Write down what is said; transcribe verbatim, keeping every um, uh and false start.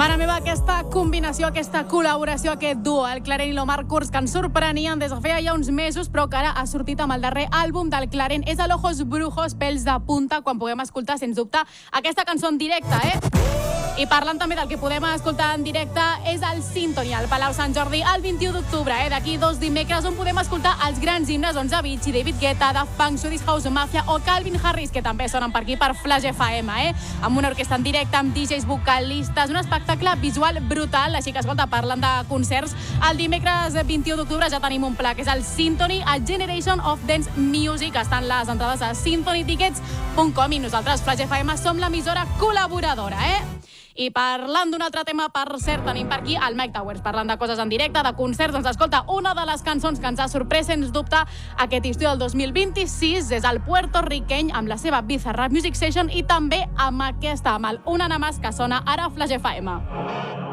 Mare meva, aquesta combinació, aquesta col·laboració, aquest duo, el Clarent i l'Omar Kurz, que ens sorprenien des de feia ja uns mesos, però que ara ha sortit amb el darrer àlbum del Clarent. És el Ojos Brujos, pèls de punta, quan puguem escoltar, sens dubte, aquesta cançó en directe, eh? I parlant també del que podem escoltar en directe, és el Symphony, al Palau Sant Jordi, el vint-i-u d'octubre, eh? D'aquí dos dimecres, on podem escoltar els grans himnes, doncs, Avicii, David Guetta, Daft Punk, Swedish House Mafia o Calvin Harris, que també sonen per aquí, per Flash F M, eh? Amb una orquestra en directe, amb D Js vocalistes, un espectacle visual brutal, així que, escolta, parlant de concerts, el dimecres vint-i-u d'octubre ja tenim un pla, que és el Symphony, a Generation of Dance Music. Estan les entrades a symphony tickets punt com i nosaltres, Flash F M, som l'emissora col·laboradora, eh? I parlant d'un altre tema, per cert, tenim per aquí el Mike Towers, parlant de coses en directe, de concerts. Doncs escolta, una de les cançons que ens ha sorprès, sens dubte, aquest estiu del dos mil vint-i-sis és el puertorriqueny amb la seva Bizarrap Music Session i també amb aquesta, amb el Una Nada Más, que sona ara a Flash F M.